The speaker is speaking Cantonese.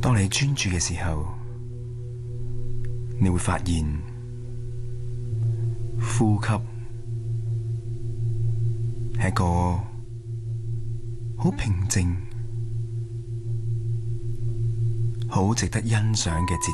當你專注嘅時候，你會發現呼吸係一個好平靜、好值得欣賞嘅節